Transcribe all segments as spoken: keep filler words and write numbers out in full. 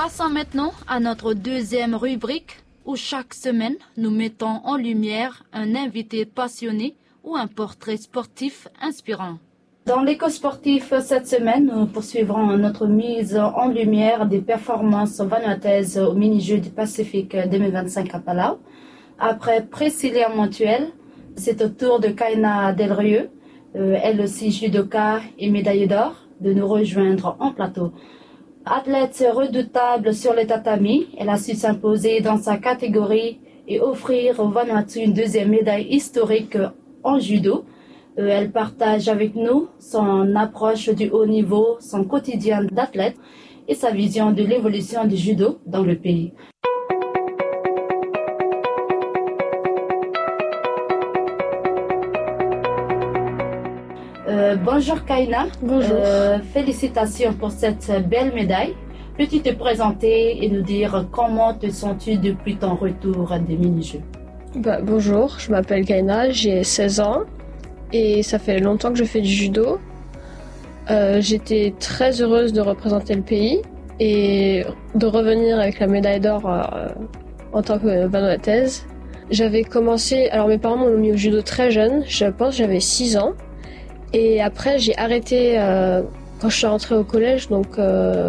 Passons maintenant à notre deuxième rubrique où chaque semaine nous mettons en lumière un invité passionné ou un portrait sportif inspirant. Dans l'éco sportif cette semaine, nous poursuivrons notre mise en lumière des performances vanuataises au mini-jeux du Pacifique deux mille vingt-cinq à Palau. Après Priscilla Montuel, c'est au tour de Kaina Delrieux, euh, elle aussi judoka et médaillée d'or, de nous rejoindre en plateau. Athlète redoutable sur le tatami, elle a su s'imposer dans sa catégorie et offrir au Vanuatu une deuxième médaille historique en judo. Euh, elle partage avec nous son approche du haut niveau, son quotidien d'athlète et sa vision de l'évolution du judo dans le pays. Euh, bonjour Kaina. Bonjour. Euh, félicitations pour cette belle médaille. Peux-tu te présenter et nous dire comment te sens-tu depuis ton retour des mini-jeux? Bah, bonjour, je m'appelle Kaina, j'ai seize ans et ça fait longtemps que je fais du judo. Euh, j'étais très heureuse de représenter le pays et de revenir avec la médaille d'or euh, en tant que vanuataise. J'avais commencé, alors mes parents m'ont mis au judo très jeune, je pense que j'avais six ans. Et après, j'ai arrêté euh, quand je suis rentrée au collège, donc euh,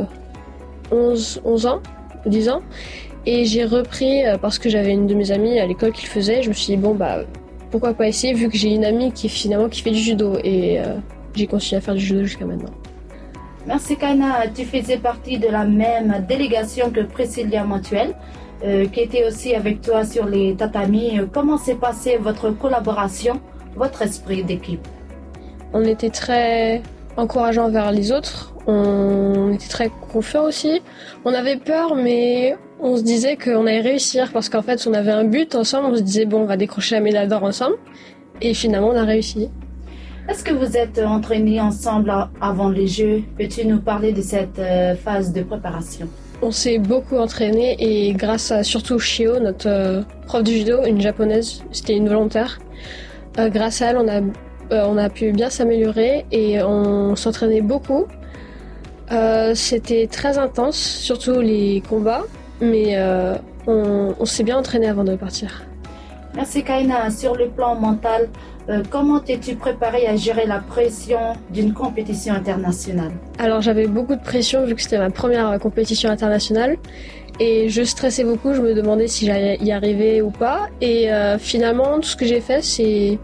onze, onze ans, dix ans. Et j'ai repris euh, parce que j'avais une de mes amies à l'école qui le faisait. Je me suis dit, bon, bah, pourquoi pas essayer, vu que j'ai une amie qui finalement qui fait du judo. Et euh, j'ai continué à faire du judo jusqu'à maintenant. Merci Kaina. Tu faisais partie de la même délégation que Priscilla Montuel, euh, qui était aussi avec toi sur les tatamis. Comment s'est passée votre collaboration, votre esprit d'équipe? On était très encourageants vers les autres, on était très confiants aussi. On avait peur, mais on se disait qu'on allait réussir parce qu'en fait, on avait un but ensemble. On se disait, bon, on va décrocher la médaille d'or ensemble. Et finalement, on a réussi. Est-ce que vous êtes entraînés ensemble avant les Jeux? Peux-tu nous parler de cette phase de préparation? On s'est beaucoup entraîné et grâce à surtout Shio, notre prof de judo, une japonaise, c'était une volontaire. Euh, grâce à elle, on a Euh, on a pu bien s'améliorer et on s'entraînait beaucoup. Euh, c'était très intense, surtout les combats, mais euh, on, on s'est bien entraîné avant de partir. Merci Kaina. Sur le plan mental, euh, comment t'es-tu préparée à gérer la pression d'une compétition internationale? Alors j'avais beaucoup de pression vu que c'était ma première compétition internationale et je stressais beaucoup, je me demandais si j'allais y arriver ou pas. Et euh, finalement, tout ce que j'ai fait, c'est...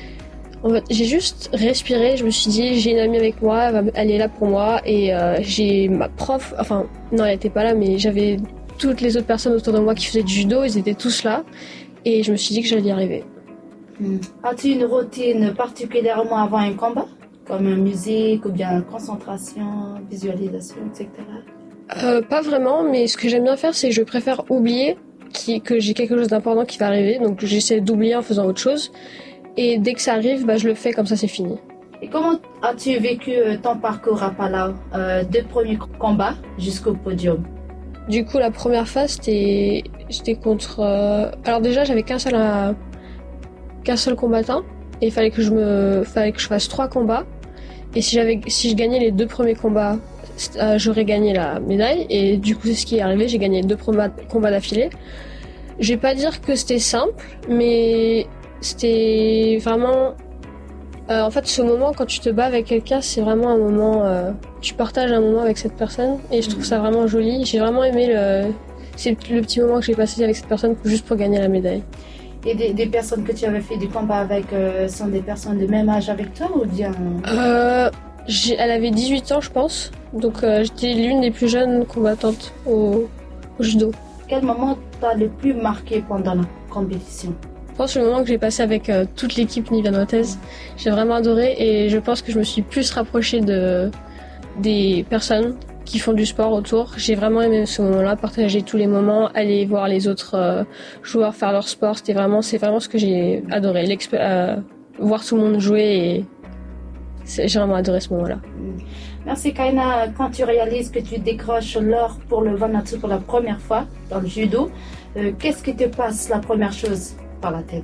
En fait, j'ai juste respiré, je me suis dit j'ai une amie avec moi, elle, va, elle est là pour moi et euh, j'ai ma prof, enfin non elle était pas là mais j'avais toutes les autres personnes autour de moi qui faisaient du judo, ils étaient tous là et je me suis dit que j'allais y arriver. Hmm. As-tu une routine particulièrement avant un combat, comme musique ou bien concentration, visualisation, et cetera? euh, Pas vraiment, mais ce que j'aime bien faire c'est que je préfère oublier qui, que j'ai quelque chose d'important qui va arriver, donc j'essaie d'oublier en faisant autre chose. Et dès que ça arrive, bah, je le fais comme ça, c'est fini. Et comment as-tu vécu ton parcours à Palau, euh, deux premiers combats jusqu'au podium? Du coup, la première phase, c'était, j'étais contre. Euh... Alors déjà, j'avais qu'un seul, euh... qu'un seul combattant, et il fallait que je me, fallait que je fasse trois combats. Et si j'avais, si je gagnais les deux premiers combats, euh, j'aurais gagné la médaille. Et du coup, c'est ce qui est arrivé. J'ai gagné deux combats d'affilée. Je vais pas dire que c'était simple, mais c'était vraiment... Euh, en fait, ce moment, quand tu te bats avec quelqu'un, c'est vraiment un moment... Euh, tu partages un moment avec cette personne et je trouve ça vraiment joli. J'ai vraiment aimé le... C'est le petit moment que j'ai passé avec cette personne juste pour gagner la médaille. Et des, des personnes que tu avais fait du combat avec euh, sont des personnes de même âge avec toi ou bien... euh, j'ai, Elle avait dix-huit ans, je pense. Donc euh, j'étais l'une des plus jeunes combattantes au, au judo. Quel moment t'a le plus marqué pendant la compétition? Je pense que le moment que j'ai passé avec euh, toute l'équipe nivanotaise, j'ai vraiment adoré et je pense que je me suis plus rapprochée de, des personnes qui font du sport autour. J'ai vraiment aimé ce moment-là, partager tous les moments, aller voir les autres euh, joueurs faire leur sport. C'était vraiment, c'est vraiment ce que j'ai adoré, euh, voir tout le monde jouer et j'ai vraiment adoré ce moment-là. Merci Kaina. Quand tu réalises que tu décroches l'or pour le Vanuatu pour la première fois dans le judo, euh, qu'est-ce qui te passe la première chose par la tête?